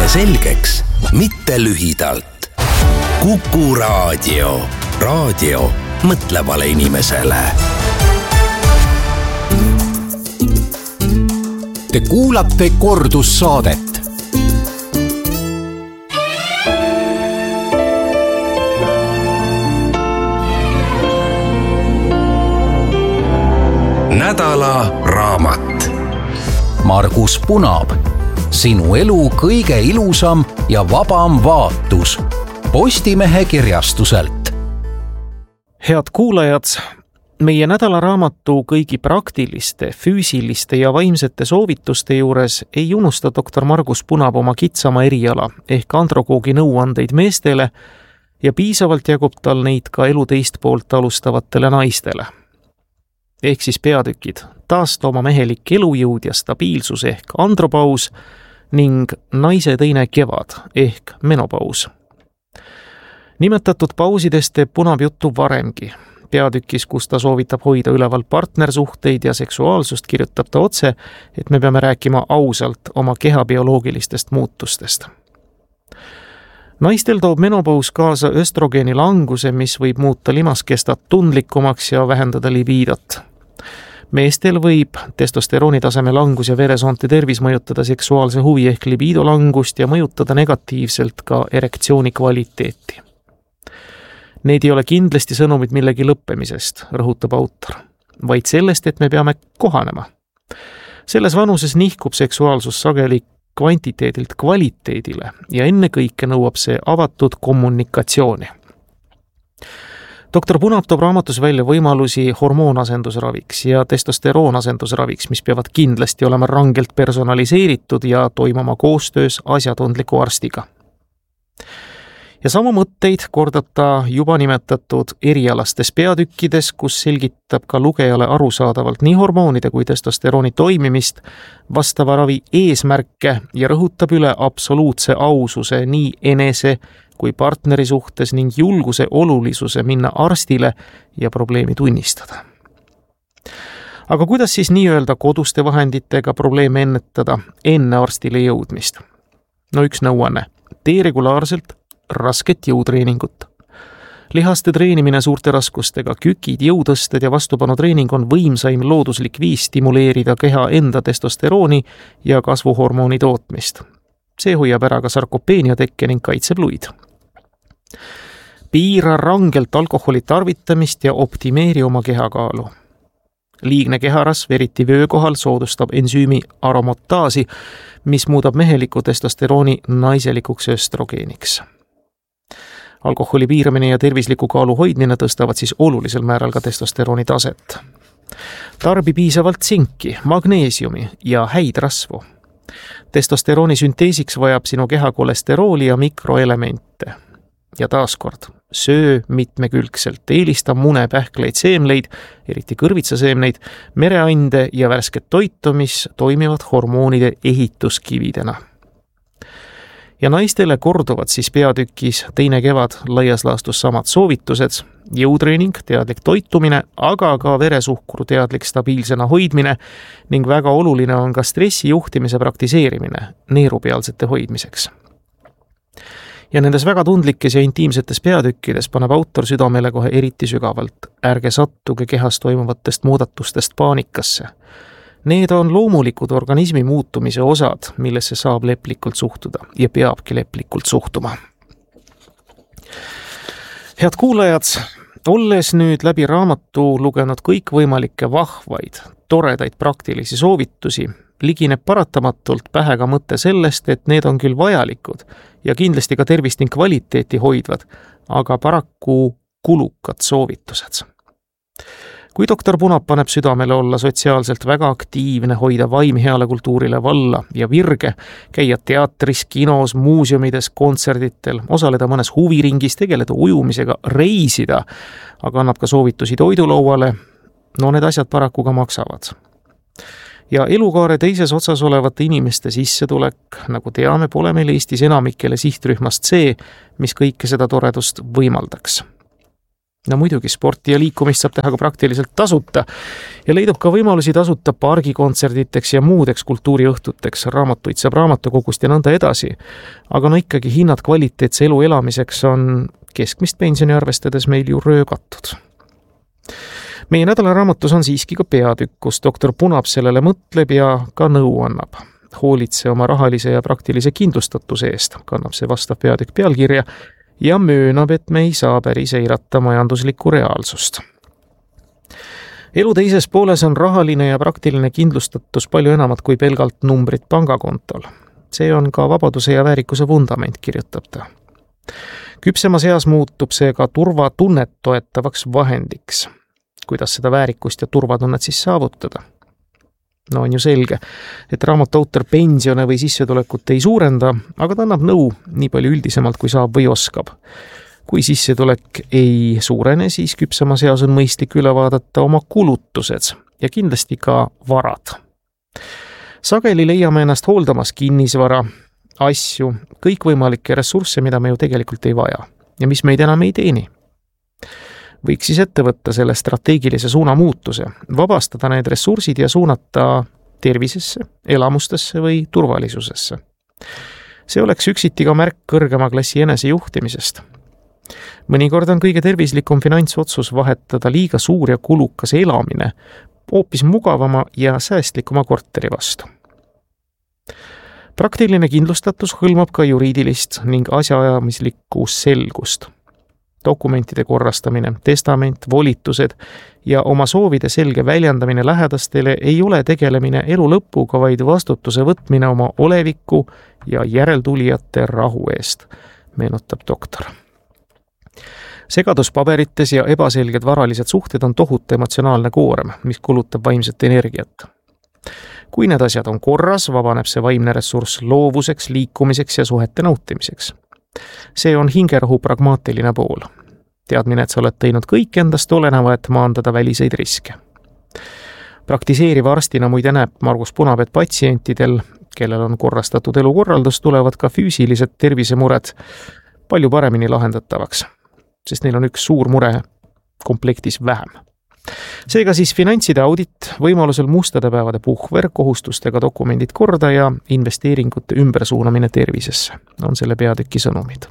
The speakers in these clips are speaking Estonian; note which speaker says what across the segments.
Speaker 1: räägime selgeks, mitte lühidalt. Kuku Raadio. Raadio mõtlevale inimesele.
Speaker 2: Te kuulate kordussaadet.
Speaker 1: Nädala raamat.
Speaker 2: Margus Punab. Sinu elu kõige ilusam ja vabam vaatus. Postimehe kirjastuselt.
Speaker 3: Head kuulajad, meie nädalaraamatu kõigi praktiliste, füüsiliste ja vaimsete soovituste juures ei unusta doktor Margus Punab oma kitsama eriala ehk androkoogi nõuandeid meestele ja piisavalt jagub tal neid ka elu teist poolt alustavatele naistele. Ehk siis peatükid taasta oma mehelik elujõud ja stabiilsus ehk andropaus ning naise teine kevad ehk menopaus. Nimetatud pausidest teeb Punab juttu varemgi. Peatükis, kus ta soovitab hoida üleval partnersuhteid ja seksuaalsust, kirjutab ta otse, et me peame rääkima ausalt oma keha bioloogilistest muutustest. Naistel toob menopaus kaasa östrogeeni languse, mis võib muuta limaskestat tundlikumaks ja vähendada libiidot. Meestel võib testosterooni taseme langus ja veresoonte tervis mõjutada seksuaalse huvi ehk libiido langust ja mõjutada negatiivselt ka erektsiooni kvaliteeti. Need ei ole kindlasti sõnumid millegi lõppemisest, rõhutab autor, vaid sellest, et me peame kohanema. Selles vanuses nihkub seksuaalsus sageli kvantiteedilt kvaliteedile ja ennekõike nõuab see avatud kommunikatsiooni. Doktor Punab toob raamatus välja võimalusi hormoonasendusraviks ja testosteroonasendusraviks, mis peavad kindlasti olema rangelt personaliseeritud ja toimuma koostöös asjatundliku arstiga. Ja sama mõtteid kordab ta juba nimetatud erialastes peatükkides, kus selgitab ka lugejale arusaadavalt nii hormoonide kui testosterooni toimimist, vastava ravi eesmärke ja rõhutab üle absoluutse aususe nii enese kui partneri suhtes ning julguse olulisuse minna arstile ja probleemi tunnistada. Aga kuidas siis nii-öelda koduste vahenditega probleeme ennetada enne arstile jõudmist? No üks nõuanne. Tee regulaarselt rasket jõutreeningut. Lihaste treenimine suurte raskustega, kükid, jõutõsted ja vastupanutreening on võimsaim looduslik viis stimuleerida keha enda testosterooni ja kasvuhormooni tootmist. See hoiab ära ka sarkopeenia tekke ning kaitseb luid. Piira rangelt alkoholi tarvitamist ja optimeeri oma kehakaalu. Liigne keharasv, eriti vöö kohal, soodustab ensüümi aromotaasi, mis muudab meheliku testosterooni naiselikuks östrogeeniks. Alkoholi piiramine ja tervisliku kaalu hoidmine tõstavad siis olulisel määral ka testosterooni taset. Tarbi piisavalt tsinki, magneesiumi ja häid rasvu. Testosterooni sünteesiks vajab sinu keha kolesterooli ja mikroelemente. Ja taaskord, söö mitmekülgselt, eelista mune, pähkleid, seemleid, eriti kõrvitsaseemneid, mereande ja värsket toitu, mis toimivad hormoonide ehituskividena. Ja naistele korduvad siis peatükis teine kevad laias laastus samad soovitused, jõutreening, teadlik toitumine, aga ka veresuhkru teadlik stabiilsena hoidmine ning väga oluline on ka stressi juhtimise praktiseerimine neerupealsete hoidmiseks. Ja nendes väga tundlikes ja intiimsetes peatükkides paneb autor südamele kohe eriti sügavalt. Ärge sattuge kehas toimuvatest muudatustest paanikasse. Need on loomulikud organismi muutumise osad, millesse saab leplikult suhtuda ja peabki leplikult suhtuma. Head kuulajad, olles nüüd läbi raamatu lugenud kõikvõimalikke vahvaid, toredaid praktilisi soovitusi, ligineb paratamatult pähe ka mõte sellest, et need on küll vajalikud ja kindlasti ka tervist ning kvaliteeti hoidvad, aga paraku kulukad soovitused. Kui doktor Punab paneb südamele olla sotsiaalselt väga aktiivne, hoida vaim heale kultuurile valla ja virge, käia teatris, kinos, muuseumides, kontserditel, osaleda mõnes huviringis, tegeleda ujumisega, reisida, aga annab ka soovitusi toidulauale, no need asjad paraku ka maksavad. Ja elukaare teises otsas olevate inimeste sissetulek, nagu teame, pole meil Eestis enamikele sihtrühmast see, mis kõike seda toredust võimaldaks. No muidugi sporti ja liikumist saab teha ka praktiliselt tasuta ja leidub ka võimalusi tasuta pargikontserditeks ja muudeks kultuuriõhtuteks, raamatuid saab raamatukogust ja nõnda edasi. Aga no ikkagi hinnad kvaliteetse elu elamiseks on keskmist pensioni arvestades meil ju röögatud. Meie nädala raamatus on siiski ka peatükk, kus doktor Punab sellele mõtleb ja ka nõu annab. Hoolitse oma rahalise ja praktilise kindlustatuse eest, kannab see vastav peatükk pealkirja, ja möönab, et me ei saa päris eirata majanduslikku reaalsust. Elu teises pooles on rahaline ja praktiline kindlustatus palju enamat kui pelgalt numbrid pangakontol. See on ka vabaduse ja väärikuse vundament, kirjutab ta. Küpsemas eas muutub see ka turvatunnet toetavaks vahendiks. Kuidas seda väärikust ja turvatunnet siis saavutada? No on ju selge, et raamatu autor pensione või sissetulekut ei suurenda, aga ta annab nõu nii palju üldisemalt, kui saab või oskab. Kui sissetulek ei suurene, siis küpsemas eas on mõistlik üle vaadata oma kulutused ja kindlasti ka varad. Sageli leiame ennast hooldamas kinnisvara, asju, kõikvõimalikke ressursse, mida me ju tegelikult ei vaja ja mis meid enam ei teeni. Võiks siis ette võtta selle strateegilise suuna muutuse, vabastada need ressursid ja suunata tervisesse, elamustesse või turvalisusesse. See oleks üksiti ka märk kõrgema klassi enesejuhtimisest. Mõnikord on kõige tervislikum finantsotsus vahetada liiga suur ja kulukas elamine hoopis mugavama ja säästlikuma korteri vastu. Praktiline kindlustatus hõlmab ka juriidilist ning asjaajamislikku selgust. Dokumentide korrastamine, testament, volitused ja oma soovide selge väljendamine lähedastele ei ole tegelemine elu lõpuga, vaid vastutuse võtmine oma oleviku ja järeltulijate rahu eest, meenutab doktor. Segadus paberites ja ebaselged varalised suhted on tohutu emotsionaalne koorem, mis kulutab vaimset energiat. Kui need asjad on korras, vabaneb see vaimne ressurss loovuseks, liikumiseks ja suhete nautimiseks. See on hingerahu pragmaatiline pool. Teadmine, et sa oled teinud kõik endast oleneva, et maandada väliseid riske. Praktiseeriva arstina muide näeb Margus Punab, et patsientidel, kellel on korrastatud elukorraldus, tulevad ka füüsilised tervisemured palju paremini lahendatavaks, sest neil on üks suur mure komplektis vähem. Seega siis finantside audit, võimalusel mustade päevade puhver, kohustustega dokumendid korda ja investeeringute ümbersuunamine tervisesse on selle peatüki sõnumid.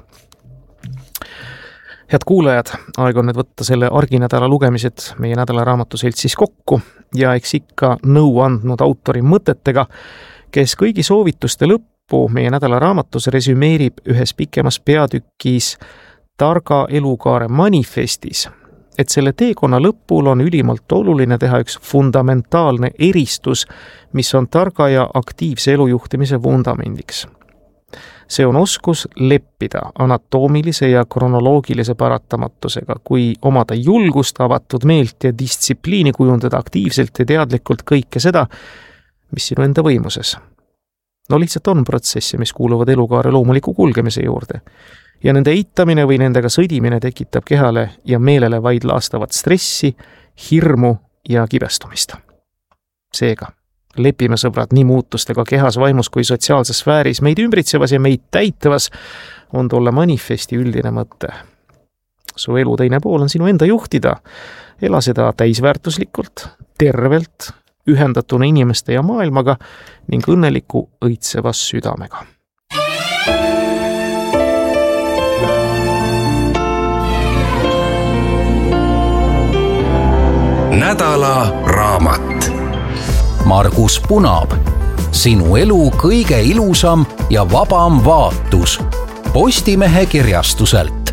Speaker 3: Head kuulajad, aeg on nüüd võtta selle arginädala lugemised meie nädala raamatuseltsis kokku ja eks ikka nõu andnud autori mõtetega, kes kõigi soovituste lõppu meie nädala raamatus resümeerib ühes pikemas peatükis targa elukaare manifestis, et selle teekonna lõpul on ülimalt oluline teha üks fundamentaalne eristus, mis on targa ja aktiivse elujuhtimise vundamendiks. See on oskus leppida anatoomilise ja kronoloogilise paratamatusega, kui omada julgust, avatud meelt ja distsipliini kujundada aktiivselt ja teadlikult kõike seda, mis sinu enda võimuses. No lihtsalt on protsesse, mis kuuluvad elukaare loomuliku kulgemise juurde. Ja nende eitamine või nendega sõdimine tekitab kehale ja meelele vaid laastavat stressi, hirmu ja kibestumist. Seega, lepime sõbrad nii muutustega kehas, vaimus kui sotsiaalses sfääris, meid ümbritsevas ja meid täitavas on tolle manifesti üldine mõte. Su elu teine pool on sinu enda juhtida, ela seda täisväärtuslikult, tervelt, ühendatuna inimeste ja maailmaga ning õnneliku õitsevas südamega.
Speaker 1: Nädala raamat.
Speaker 2: Margus Punab, sinu elu kõige ilusam ja vabam vaatus. Postimehe kirjastuselt.